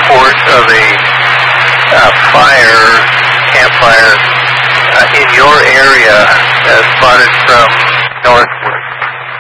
report of a campfire, in your area spotted from northward.